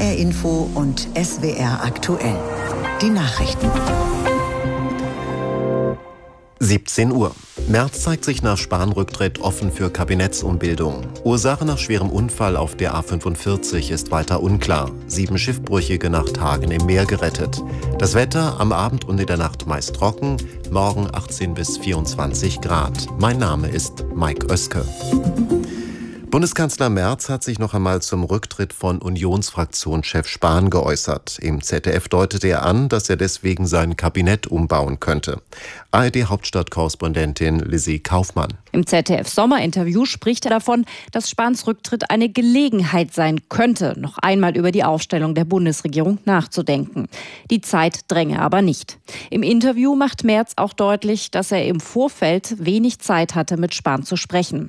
HR Info und SWR aktuell. Die Nachrichten. 17 Uhr. Merz zeigt sich nach Spahn-Rücktritt offen für Kabinettsumbildung. Ursache nach schwerem Unfall auf der A45 ist weiter unklar. 7 Schiffbrüchige nach Tagen im Meer gerettet. Das Wetter am Abend und in der Nacht meist trocken, morgen 18 bis 24 Grad. Mein Name ist Mike Oeske. Bundeskanzler Merz hat sich noch einmal zum Rücktritt von Unionsfraktionschef Spahn geäußert. Im ZDF deutete er an, dass er deswegen sein Kabinett umbauen könnte. ARD-Hauptstadtkorrespondentin Lizzie Kaufmann. Im ZDF-Sommerinterview spricht er davon, dass Spahns Rücktritt eine Gelegenheit sein könnte, noch einmal über die Aufstellung der Bundesregierung nachzudenken. Die Zeit dränge aber nicht. Im Interview macht Merz auch deutlich, dass er im Vorfeld wenig Zeit hatte, mit Spahn zu sprechen.